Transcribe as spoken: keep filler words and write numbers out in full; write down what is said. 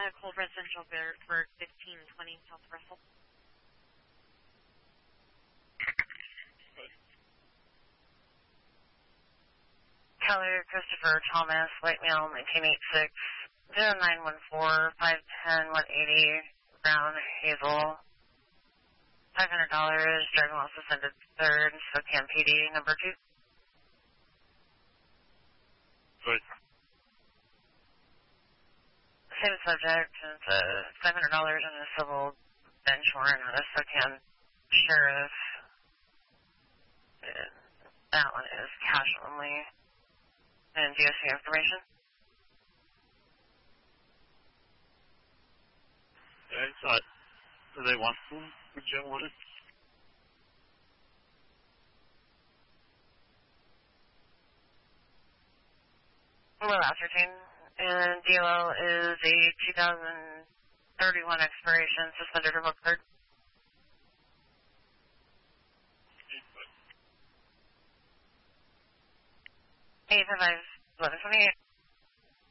Uh, Cold Residential for fifteen twenty South Russell. Keller Christopher Thomas, White Male, nineteen eighty-six, zero nine one four, five ten, one eighty, Brown, Hazel, five hundred dollars, driving while suspended third, Spokane P D, number two. Right. Same subject, it's uh, five hundred dollars in a civil bench warrant on a Spokane sheriff. And that one is cash only. And D O C information? I thought, do they want one? Would you want it? We'll ascertain. And D L L is a two thousand thirty-one expiration, suspended remote card. eight five five, eleven twenty-eight.